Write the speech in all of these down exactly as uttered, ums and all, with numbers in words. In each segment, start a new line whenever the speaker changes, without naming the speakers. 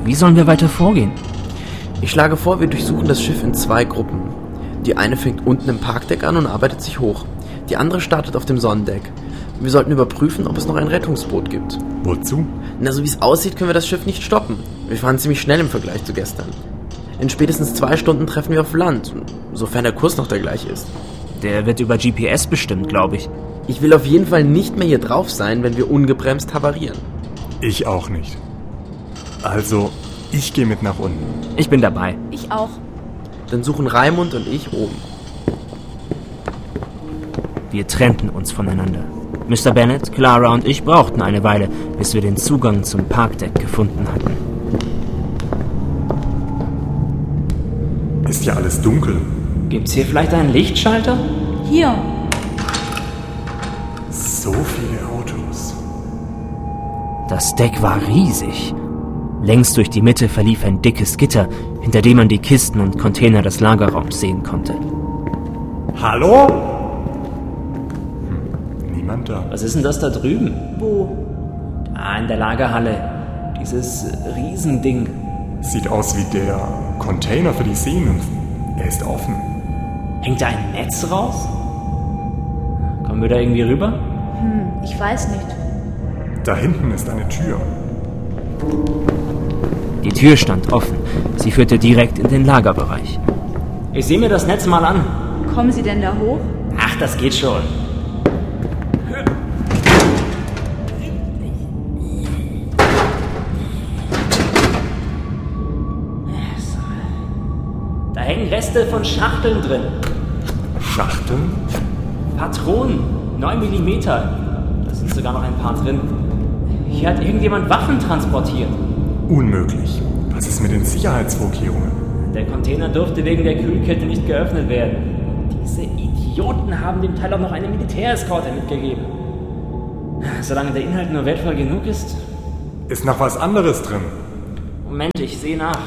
Wie sollen wir weiter vorgehen?
Ich schlage vor, wir durchsuchen das Schiff in zwei Gruppen. Die eine fängt unten im Parkdeck an und arbeitet sich hoch. Die andere startet auf dem Sonnendeck. Wir sollten überprüfen, ob es noch ein Rettungsboot gibt.
Wozu?
Na, so wie es aussieht, können wir das Schiff nicht stoppen. Wir fahren ziemlich schnell im Vergleich zu gestern. In spätestens zwei Stunden treffen wir auf Land, sofern der Kurs noch der gleiche ist.
Der wird über G P S bestimmt, glaube ich.
Ich will auf jeden Fall nicht mehr hier drauf sein, wenn wir ungebremst havarieren.
Ich auch nicht. Also, ich gehe mit nach unten.
Ich bin dabei.
Ich auch.
Dann suchen Raimund und ich oben.
Wir trennten uns voneinander. Mister Bennet, Clara und ich brauchten eine Weile, bis wir den Zugang zum Parkdeck gefunden hatten.
Ist ja alles dunkel.
Gibt's hier vielleicht einen Lichtschalter?
Hier.
So viele Autos.
Das Deck war riesig. Längs durch die Mitte verlief ein dickes Gitter, hinter dem man die Kisten und Container des Lagerraums sehen konnte.
Hallo? Hm, niemand da.
Was ist denn das da drüben?
Wo?
Da in der Lagerhalle. Dieses Riesending.
Sieht aus wie der Container für die Seenymphen. Er ist offen.
Hängt da ein Netz raus? Kommen wir da irgendwie rüber?
Hm, ich weiß nicht.
Da hinten ist eine Tür.
Die Tür stand offen. Sie führte direkt in den Lagerbereich. Ich sehe mir das Netz mal an.
Kommen Sie denn da hoch?
Ach, das geht schon. Da hängen Reste von Schachteln drin.
Schachteln?
Patronen, neun Millimeter. Da sind sogar noch ein paar drin. Hier hat irgendjemand Waffen transportiert.
Unmöglich. Was ist mit den Sicherheitsvorkehrungen?
Der Container durfte wegen der Kühlkette nicht geöffnet werden. Diese Idioten haben dem Teil auch noch eine Militäreskorte mitgegeben. Solange der Inhalt nur wertvoll genug ist...
Ist noch was anderes drin?
Moment, ich sehe nach.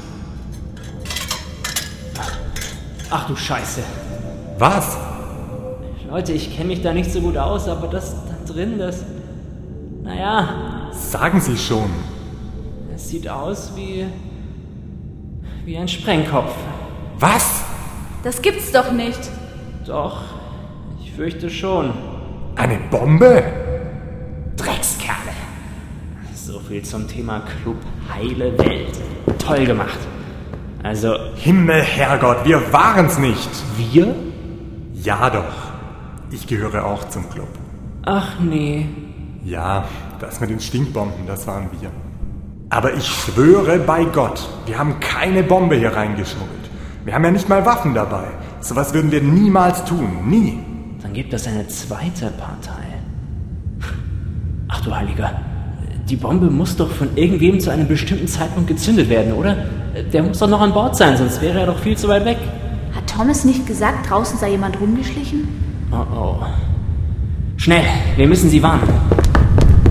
Ach du Scheiße.
Was?
Leute, ich kenne mich da nicht so gut aus, aber das da drin, das... Naja,
Sagen Sie schon.
es sieht aus wie... wie ein Sprengkopf.
Was?
Das gibt's doch nicht.
Doch, ich fürchte schon.
Eine Bombe?
Dreckskerle. So viel zum Thema Club Heile Welt. Toll gemacht. Also,
Himmel, Herrgott, wir waren's nicht.
wir?
Ja doch. Ich gehöre auch zum Club.
Ach nee.
Ja, das mit den Stinkbomben, das waren wir. Aber ich schwöre bei Gott, wir haben keine Bombe hier reingeschmuggelt. Wir haben ja nicht mal Waffen dabei. Sowas würden wir niemals tun. Nie.
Dann gibt es eine zweite Partei. Ach du Heiliger. Die Bombe muss doch von irgendwem zu einem bestimmten Zeitpunkt gezündet werden, oder? Der muss doch noch an Bord sein, sonst wäre er doch viel zu weit weg.
Hat Thomas nicht gesagt, draußen sei jemand rumgeschlichen?
Oh oh. Schnell, wir müssen sie warnen.